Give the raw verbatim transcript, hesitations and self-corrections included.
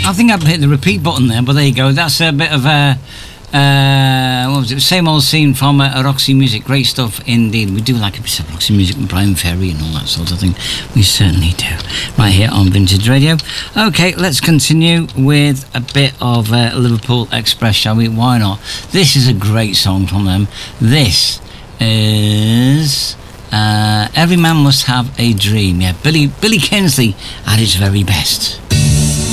I think I've hit the repeat button there, but there you go. That's a bit of a... Uh, what was it? Same old scene from uh, Roxy Music. Great stuff indeed. We do like a bit of Roxy Music with Brian Ferry and all that sort of thing. We certainly do. Right here on Vintage Radio. Okay, let's continue with a bit of uh, Liverpool Express, shall we? Why not? This is a great song from them. This is uh, Every Man Must Have a Dream. Yeah, Billy Billy Kinsley at his very best.